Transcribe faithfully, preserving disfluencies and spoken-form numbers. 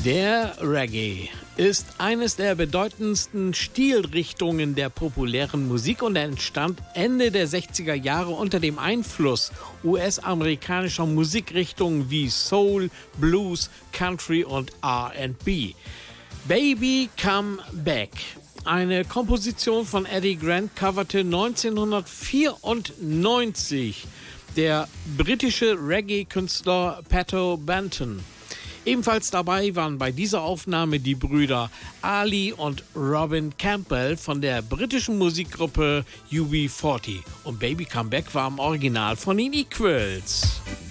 Der Reggae ist eines der bedeutendsten Stilrichtungen der populären Musik und entstand Ende der sechziger Jahre unter dem Einfluss U S-amerikanischer Musikrichtungen wie Soul, Blues, Country und R and B. Baby Come Back, eine Komposition von Eddie Grant, coverte neunzehnhundertvierundneunzig der britische Reggae-Künstler Pato Banton. Ebenfalls dabei waren bei dieser Aufnahme die Brüder Ali und Robin Campbell von der britischen Musikgruppe U B vierzig. Und Baby Come Back war im Original von den Equals.